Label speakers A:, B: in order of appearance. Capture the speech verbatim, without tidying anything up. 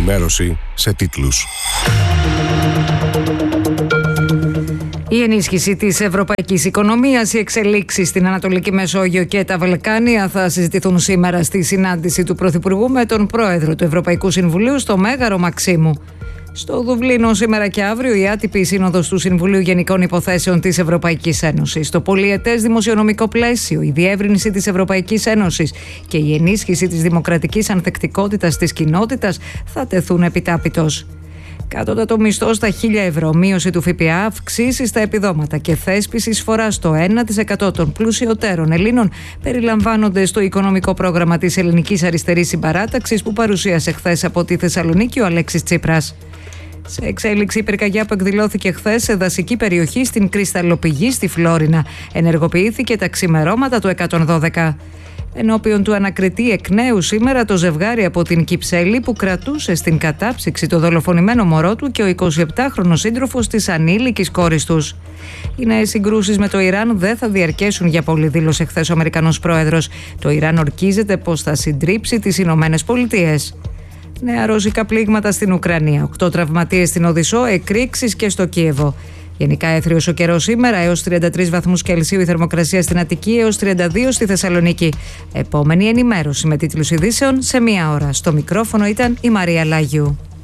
A: ενημέρωση σε τίτλους.
B: Η ενίσχυση της ευρωπαϊκής οικονομίας, οι εξελίξεις στην Ανατολική Μεσόγειο και τα Βαλκάνια θα συζητηθούν σήμερα στη συνάντηση του Πρωθυπουργού με τον Πρόεδρο του Ευρωπαϊκού Συμβουλίου στο Μέγαρο Μαξίμου. Στο Δουβλίνο σήμερα και αύριο η άτυπη σύνοδος του Συμβουλίου Γενικών Υποθέσεων της Ευρωπαϊκής Ένωσης. Το πολυετές δημοσιονομικό πλαίσιο, η διεύρυνση της Ευρωπαϊκής Ένωσης και η ενίσχυση της δημοκρατικής ανθεκτικότητας της κοινότητας θα τεθούν επιτάπητος. Κάτωτατο μισθό στα χίλια ευρώ, μείωση του ΦΠΑ, αυξήσεις στα επιδόματα και θέσπιση εισφορά στο ένα τοις εκατό των πλουσιωτέρων Ελλήνων περιλαμβάνονται στο οικονομικό πρόγραμμα της Ελληνικής Αριστερής Συμπαράταξης που παρουσίασε χθες από τη Θεσσαλονίκη ο Αλέξης Τσίπρας. Σε εξέλιξη, η πυρκαγιά που εκδηλώθηκε χθες σε δασική περιοχή στην Κρυσταλλοπηγή στη Φλόρινα ενεργοποιήθηκε τα ξημερώματα του εκατόν δώδεκα. Ενώπιον του ανακριτή εκ νέου σήμερα το ζευγάρι από την Κυψέλη που κρατούσε στην κατάψυξη το δολοφονημένο μωρό του και ο εικοσιεπτάχρονος σύντροφος της ανήλικης κόρης τους. Οι νέες συγκρούσεις με το Ιράν δεν θα διαρκέσουν για πολύ, δήλωσε χθες ο Αμερικανός πρόεδρος. Το Ιράν ορκίζεται πως θα συντρίψει τις Ηνωμένες Πολιτείες. Νέα ρωσικά πλήγματα στην Ουκρανία, οκτώ τραυματίες στην Οδυσσό, εκρήξεις και στο Κίεβο. Γενικά έθριος ο καιρός σήμερα, έως τριάντα τρεις βαθμούς Κελσίου η θερμοκρασία στην Αττική, έως τριάντα δύο στη Θεσσαλονίκη. Επόμενη ενημέρωση με τίτλους ειδήσεων σε μία ώρα. Στο μικρόφωνο ήταν η Μαρία Λάγιου.